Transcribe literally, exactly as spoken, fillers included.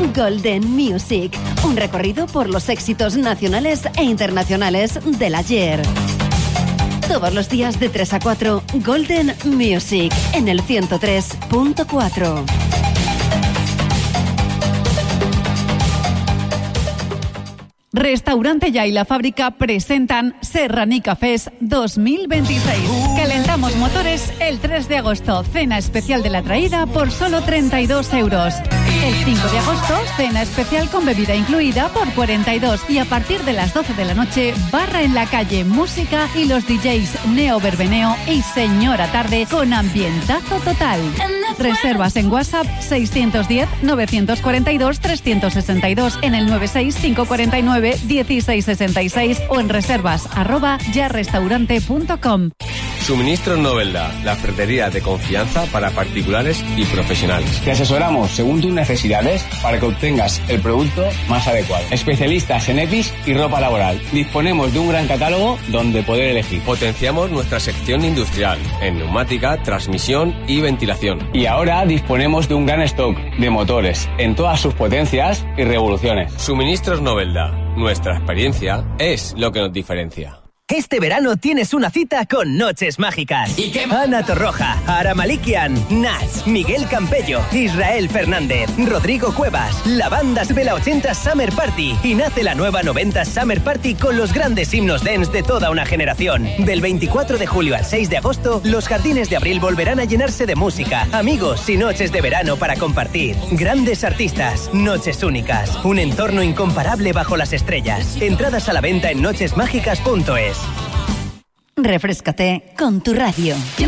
Golden Music, un recorrido por los éxitos nacionales e internacionales del ayer. Todos los días de tres a cuatro, Golden Music, en el ciento tres punto cuatro. Restaurante Ya y La Fábrica presentan Serranica Fest dos mil veintiséis. Calentamos motores el tres de agosto. Cena especial de la traída por solo treinta y dos euros. El cinco de agosto, cena especial con bebida incluida por cuarenta y dos. Y a partir de las doce de la noche, barra en la calle, música y los D Js Neo Verbeneo y Señora Tarde con ambientazo total. Reservas en WhatsApp seiscientos diez, novecientos cuarenta y dos, trescientos sesenta y dos, en el noventa y seis, cinco cuarenta y nueve, dieciséis sesenta y seis o en reservas arroba yarrestaurante punto com. Suministros Novelda, la ferretería de confianza para particulares y profesionales. Te asesoramos según tus necesidades para que obtengas el producto más adecuado. Especialistas en EPIs y ropa laboral. Disponemos de un gran catálogo donde poder elegir. Potenciamos nuestra sección industrial en neumática, transmisión y ventilación. Y ahora disponemos de un gran stock de motores en todas sus potencias y revoluciones. Suministros Novelda, nuestra experiencia es lo que nos diferencia. Este verano tienes una cita con Noches Mágicas. ¿Y qué? Ana Torroja, Ara Malikian, Nas, Miguel Campello, Israel Fernández, Rodrigo Cuevas, la banda de la ochenta Summer Party y nace la nueva noventa Summer Party con los grandes himnos dance de toda una generación. Del veinticuatro de julio al seis de agosto, los jardines de abril volverán a llenarse de música, amigos y noches de verano para compartir. Grandes artistas, noches únicas, un entorno incomparable bajo las estrellas. Entradas a la venta en noches mágicas punto es. Refréscate con tu radio.